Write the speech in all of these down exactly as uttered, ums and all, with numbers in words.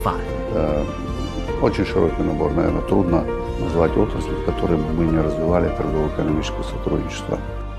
法。 Очень широкий набор, наверное, трудно назвать отрасль, в которой мы не развивали торгово-экономическое сотрудничество.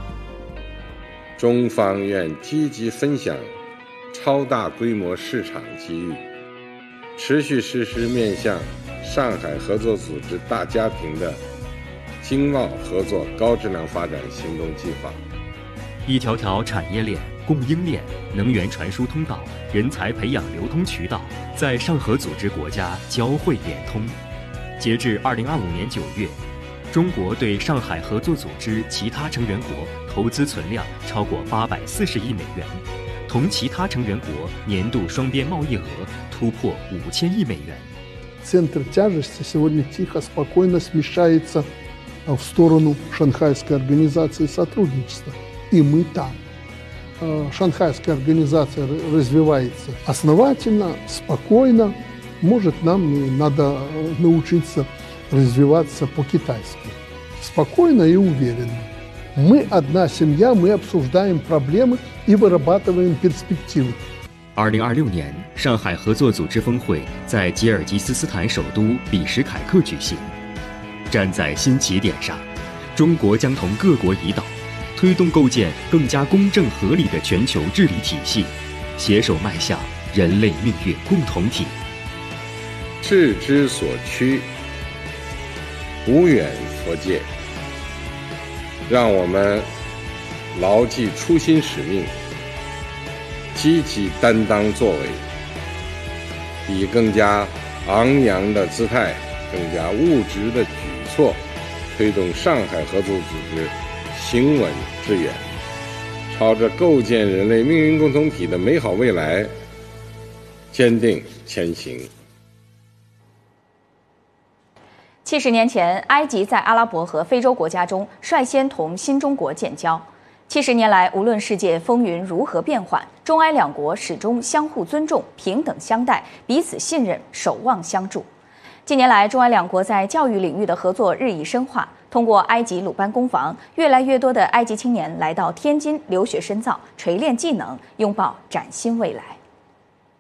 中方愿积极分享超大规模市场机遇，持续实施面向上海合作组织大家庭的经贸合作高质量发展行动计划。 一条条产业链、供应链、能源传输通道、人才培养流通渠道，在上合组织国家交汇连通。截至二零二五年九月，中国对上海合作组织其他成员国投资存量超过八百四十亿美元，同其他成员国年度双边贸易额突破五千亿美元。 Центр тяжести сегодня тихо, спокойно смещается в сторону Шанхайской организации сотрудничества. И мы там. Шанхайская организация развивается основательно, спокойно. Может, нам надо научиться развиваться по-китайски. Спокойно и уверенно. Мы одна семья, мы обсуждаем проблемы и вырабатываем перспективы. 二零二六年，上海合作组织峰会在吉尔吉斯斯坦首都比什凯克举行。站在新起点上，中国将同各国胰岛，推动构建更加公正合理的全球治理体系，携手迈向人类命运共同体。 志之所趋，无远弗届。让我们牢记初心使命，积极担当作为，以更加昂扬的姿态、更加务实的举措，推动上海合作组织行稳致远，朝着构建人类命运共同体的美好未来坚定前行。 七十年前，埃及在阿拉伯和非洲国家中率先同新中国建交。七十年来，无论世界风云如何变幻，中埃两国始终相互尊重、平等相待、彼此信任、守望相助。近年来，中埃两国在教育领域的合作日益深化。通过埃及鲁班工房，越来越多的埃及青年来到天津留学深造、锤炼技能，拥抱崭新未来。